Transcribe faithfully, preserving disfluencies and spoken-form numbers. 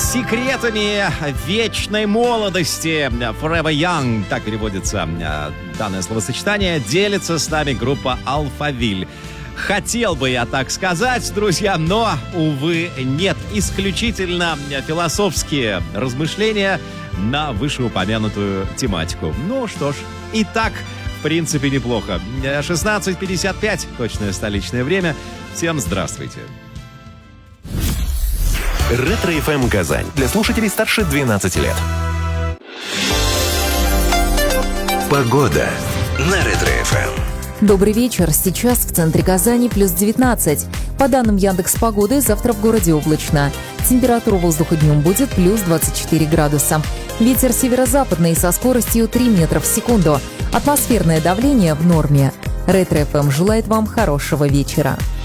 Секретами вечной молодости Forever Young, так переводится данное словосочетание, делится с нами группа Алфавиль. Хотел бы я так сказать, друзья, но, увы, нет. Исключительно философские размышления на вышеупомянутую тематику. Ну что ж, и так, в принципе, неплохо. шестнадцать пятьдесят пять, точное столичное время. Всем здравствуйте. Ретро-эф эм Казань. Для слушателей старше двенадцати лет. Погода на Ретро-эф эм. Добрый вечер. Сейчас в центре Казани плюс девятнадцать. По данным Яндекс.Погоды, завтра в городе облачно. Температура воздуха днем будет плюс двадцать четыре градуса. Ветер северо-западный со скоростью три метра в секунду. Атмосферное давление в норме. Ретро-эф эм желает вам хорошего вечера.